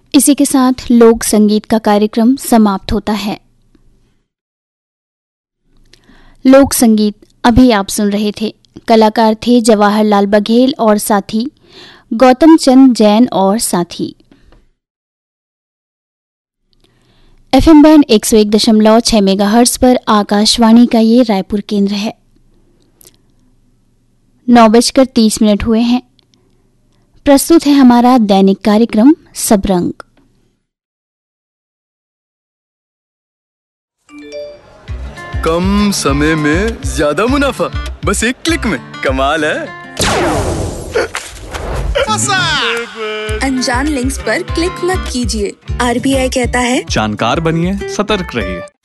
इसी के साथ लोक संगीत का कार्यक्रम समाप्त होता है। लोक संगीत अभी आप सुन रहे थे। कलाकार थे जवाहरलाल बघेल और साथी गौतम चंद जैन और साथी। FM बैंड 101.6 मेगाहर्ट्ज पर आकाशवाणी का ये रायपुर केंद्र है। 9:30 हुए हैं। प्रस्तुत है हमारा दैनिक कार्यक्रम सबरंग। कम समय में ज्यादा मुनाफा, बस एक क्लिक में। कमाल है। अनजान लिंक्स पर क्लिक मत कीजिए। RBI कहता है जानकार बनिए, सतर्क रहिए।